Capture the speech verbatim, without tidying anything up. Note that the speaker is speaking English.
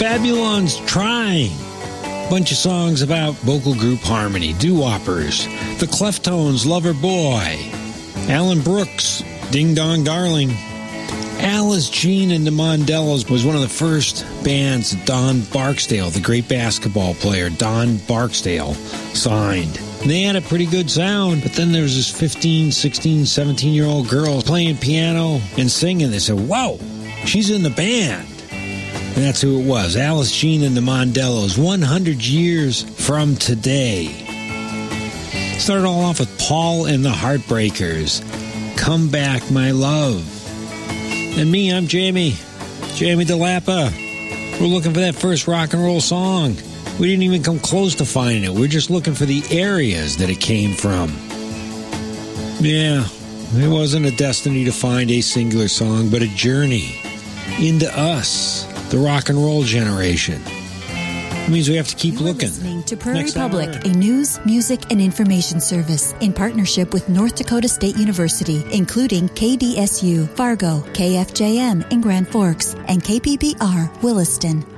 Fabulons Trying. Bunch of songs about vocal group harmony. Doo-Woppers. The Cleftones, Lover Boy. Alan Brooks, Ding Dong Darling. Alice Jean and the Mondellos was one of the first bands that Don Barksdale, the great basketball player, Don Barksdale, signed. And they had a pretty good sound, but then there was this fifteen, sixteen, seventeen-year-old girl playing piano and singing. They said, whoa, she's in the band. And that's who it was, Alice Jean and the Mondellos, one hundred years from today. Started all off with Paul and the Heartbreakers, Come Back, My Love. And me, I'm Jamie, Jamie DeLappa. We're looking for that first rock and roll song. We didn't even come close to finding it. We're just looking for the areas that it came from. Yeah, it wasn't a destiny to find a singular song, but a journey into us, the rock and roll generation. It means we have to keep You're looking. Listening to Prairie Next Public, hour. a news, music, and information service in partnership with North Dakota State University, including K D S U, Fargo, K F J M in Grand Forks, and K P B R, Williston.